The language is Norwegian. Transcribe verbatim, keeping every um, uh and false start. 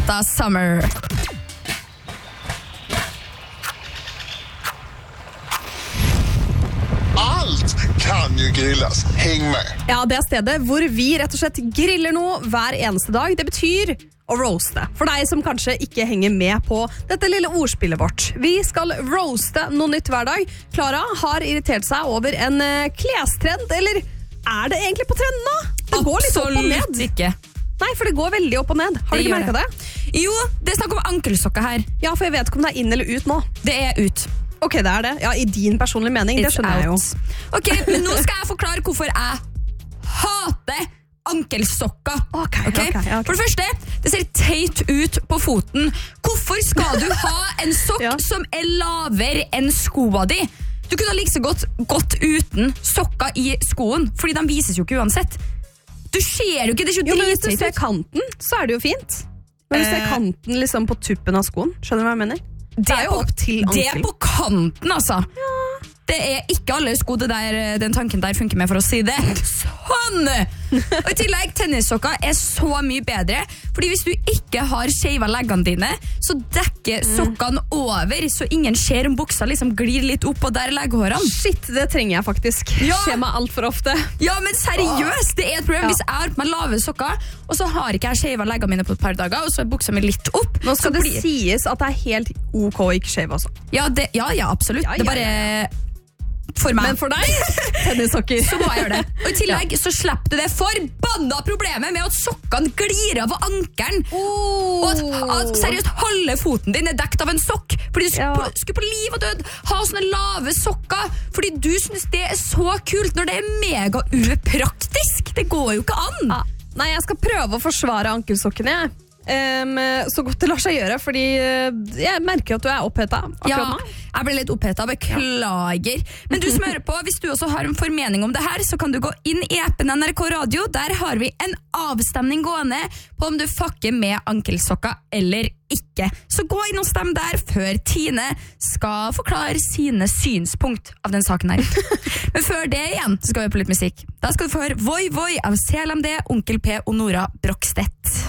låta Summer. Allt kan ju grillas. Häng med. Ja, det er stedet hvor vi rett og slett griller noe hver eneste dag. Det betyr å roaste. For deg som kanskje ikke henger med på dette lille ordspillet vårt. Vi skal roaste noe nytt hver dag. Clara har irritert seg over en uh, klestrend, eller er det egentlig på trenden nå? Det går litt opp og ned. Absolutt ikke. Nei, for det går veldig opp og ned. Har du ikke merket det? det? Jo, det er snakk om ankelsokker her. Ja, for jeg vet ikke om det er inn eller ut nå. Det er ut. Ok, det er det. Ja, i din personlige mening, It's det skjønner jeg jo. out. Ok, men nå skal jeg forklare hvorfor jeg hater ankelsokker. Okay, okay? Okay, okay. For det første, det ser teit ut på foten. Hvorfor skal du ha en sokk Ja. som er lavere enn skoene di? Du kunne like så godt gått uten sokker i skoen, fordi de vises jo ikke uansett. Du ser jo ikke, det er Jo, jo men hvis du dritteit ser ut. kanten, så er det jo fint. Men hvis du ser Eh. kanten liksom på tuppen av skoen, skjønner du hva jeg mener? Det er jo på- opp til Det er ankel. på kanten, altså. Det er ikke alle sko det der, den tanken der funker med, for å si det. Sånn! Og i tillegg, tennissokker er så mye bedre, fordi hvis du ikke har skjeva leggene dine, så dekker sokkene over, så ingen ser om buksa liksom glir litt opp, og der er legghårene. Shit, det trenger jeg faktisk. Ja. Skjer meg alt for ofte. Ja, men seriøst, det er et problem. Ja. Hvis jeg har på meg lave sokker, og så har ikke jeg skjeva leggene mine på et par dager, og så er buksa mi litt opp, Nå skal så det blir- sies at det er helt ok å ikke shave også. Ja, det, ja, ja, absolutt. Ja, Det ja, er bare for meg. Men for deg, tennissokker. Så må jeg gjøre det. Og i tillegg så slipper du det forbanna problemet med at sokkene glir av ankelen. Oh. Og at, at seriøst halve foten din er dekt av en sokk. Fordi du skulle, Ja. på, skulle på liv og død ha sånne lave sokker. Fordi du synes det er så kult når det er mega upraktisk. Det går jo ikke an. Ja. Nei, jeg skal prøve å forsvare ankelsokkene, jeg. Um, så godt det lar seg gjøre, fordi uh, jeg merker at du er oppheta akkurat Ja, nå. jeg ble litt oppheta, beklager. Men du som hører på, hvis du også har en formening om det her, så kan du gå inn i appen N R K Radio. Der har vi en avstemning gående på om du fucker med ankelsokker eller ikke. Så gå inn og stem der før Tine skal forklare sine synspunkt av den saken her. Men før det igjen, så skal vi på litt musikk. Da skal du få høre Voi Voi av C L M D, Onkel P og Nora Brokstedt.